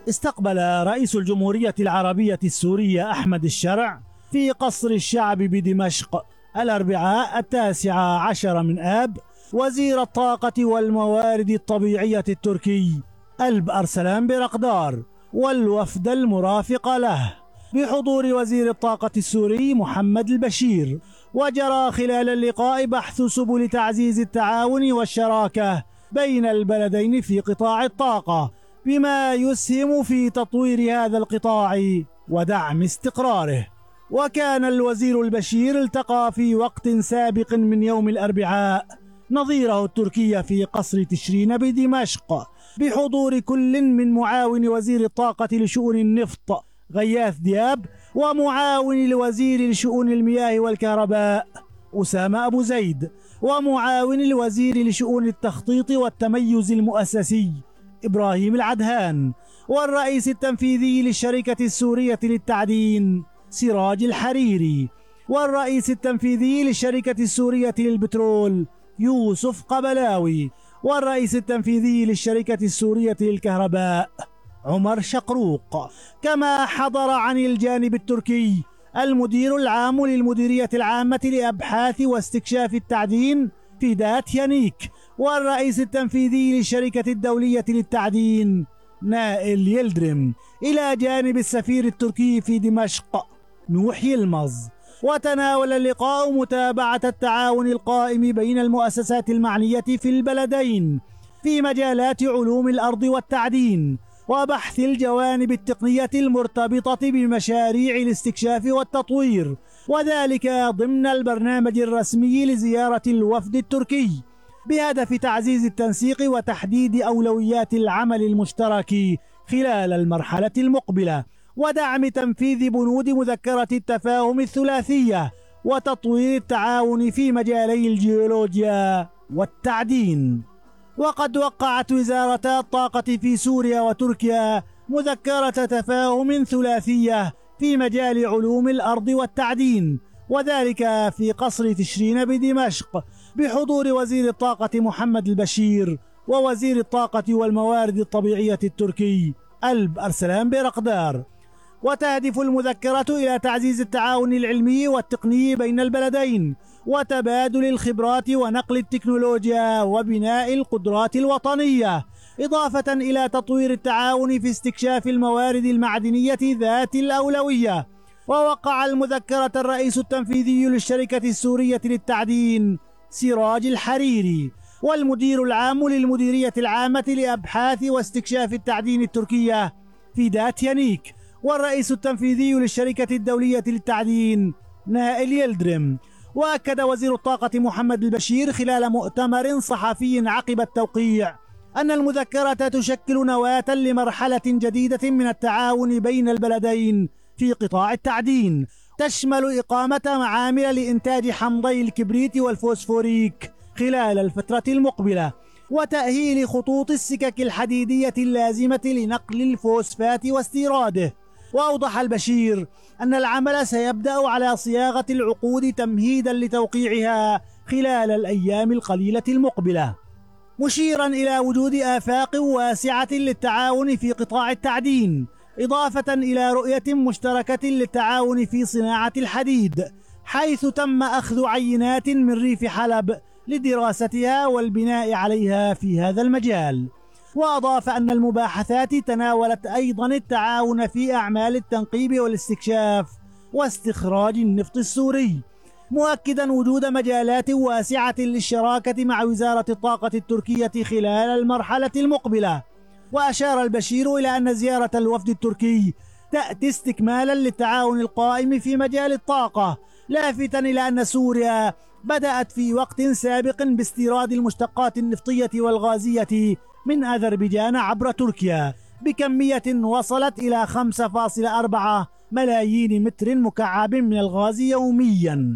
استقبل رئيس الجمهورية العربية السورية أحمد الشرع في قصر الشعب بدمشق الأربعاء 19 من آب وزير الطاقة والموارد الطبيعية التركي ألب أرسلان بيرقدار والوفد المرافق له بحضور وزير الطاقة السوري محمد البشير. وجرى خلال اللقاء بحث سبل تعزيز التعاون والشراكة بين البلدين في قطاع الطاقة بما يسهم في تطوير هذا القطاع ودعم استقراره. وكان الوزير البشير التقى في وقت سابق من يوم الأربعاء نظيره التركي في قصر تشرين بدمشق بحضور كل من معاون وزير الطاقة لشؤون النفط غياث دياب ومعاون الوزير لشؤون المياه والكهرباء أسامة أبو زيد ومعاون الوزير لشؤون التخطيط والتميز المؤسسي إبراهيم العدهان والرئيس التنفيذي للشركة السورية للتعدين سراج الحريري والرئيس التنفيذي للشركة السورية للبترول يوسف قبلاوي والرئيس التنفيذي للشركة السورية للكهرباء عمر شقروق. كما حضر عن الجانب التركي المدير العام للمديرية العامة لأبحاث واستكشاف التعدين فيدات يانيك والرئيس التنفيذي للشركة الدولية للتعدين نائل يلدرم إلى جانب السفير التركي في دمشق نوح يلمز. وتناول اللقاء متابعة التعاون القائم بين المؤسسات المعنية في البلدين في مجالات علوم الأرض والتعدين وبحث الجوانب التقنية المرتبطة بمشاريع الاستكشاف والتطوير، وذلك ضمن البرنامج الرسمي لزيارة الوفد التركي بهدف تعزيز التنسيق وتحديد أولويات العمل المشترك خلال المرحلة المقبلة ودعم تنفيذ بنود مذكرة التفاهم الثلاثية وتطوير التعاون في مجالي الجيولوجيا والتعدين. وقد وقعت وزارتا الطاقة في سوريا وتركيا مذكرة تفاهم ثلاثية في مجال علوم الأرض والتعدين، وذلك في قصر تشرين بدمشق بحضور وزير الطاقة محمد البشير ووزير الطاقة والموارد الطبيعية التركي ألب أرسلان بيرقدار. وتهدف المذكرة إلى تعزيز التعاون العلمي والتقني بين البلدين وتبادل الخبرات ونقل التكنولوجيا وبناء القدرات الوطنية، إضافة إلى تطوير التعاون في استكشاف الموارد المعدنية ذات الأولوية. ووقع المذكرة الرئيس التنفيذي للشركة السورية للتعدين سراج الحريري والمدير العام للمديرية العامة لأبحاث واستكشاف التعدين التركية فيدات يانيك والرئيس التنفيذي للشركة الدولية للتعدين نائل يلدرم. وأكد وزير الطاقة محمد البشير خلال مؤتمر صحفي عقب التوقيع أن المذكرة تشكل نواة لمرحلة جديدة من التعاون بين البلدين في قطاع التعدين، تشمل إقامة معامل لإنتاج حمضي الكبريت والفوسفوريك خلال الفترة المقبلة وتأهيل خطوط السكك الحديدية اللازمة لنقل الفوسفات واستيراده. وأوضح البشير أن العمل سيبدأ على صياغة العقود تمهيدا لتوقيعها خلال الأيام القليلة المقبلة، مشيرا إلى وجود آفاق واسعة للتعاون في قطاع التعدين، إضافة إلى رؤية مشتركة للتعاون في صناعة الحديد، حيث تم أخذ عينات من ريف حلب لدراستها والبناء عليها في هذا المجال. وأضاف أن المباحثات تناولت أيضا التعاون في أعمال التنقيب والاستكشاف واستخراج النفط السوري، مؤكدا وجود مجالات واسعة للشراكة مع وزارة الطاقة التركية خلال المرحلة المقبلة. وأشار البشير إلى أن زيارة الوفد التركي تأتي استكمالا للتعاون القائم في مجال الطاقة، لافتا إلى أن سوريا بدأت في وقت سابق باستيراد المشتقات النفطية والغازية من أذربيجان عبر تركيا بكمية وصلت إلى 5.4 ملايين متر مكعب من الغاز يوميا.